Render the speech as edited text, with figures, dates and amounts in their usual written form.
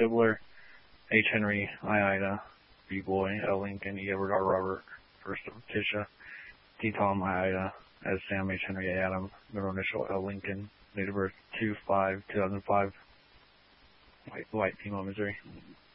Tibbler, H. Henry, I. Ida, B. Boy, L. Lincoln, E. Edward, R. Robert, first of Tisha, T. Tom, I. Ida, S. Sam, H. Henry, A. Adam, middle initial, L. Lincoln, date of birth 2/5/2005, white female, Missouri.